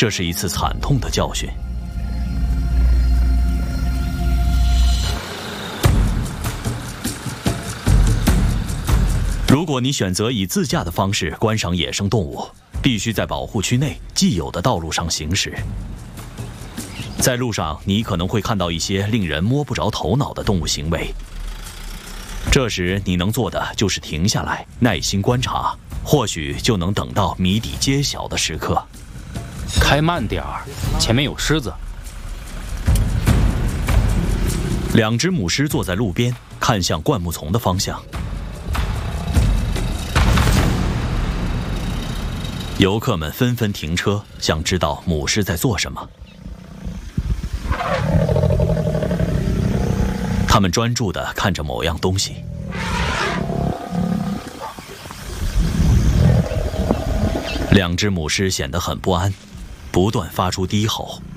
这是一次惨痛的教训。如果你选择以自驾的方式观赏野生动物，必须在保护区内既有的道路上行驶。在路上，你可能会看到一些令人摸不着头脑的动物行为。这时，你能做的就是停下来，耐心观察，或许就能等到谜底揭晓的时刻。 开慢点儿，前面有狮子。 2只母狮坐在路边，看向灌木丛的方向。游客们纷纷停车，想知道母狮在做什么。他们专注地看着某样东西。2只母狮显得很不安，不断发出低吼。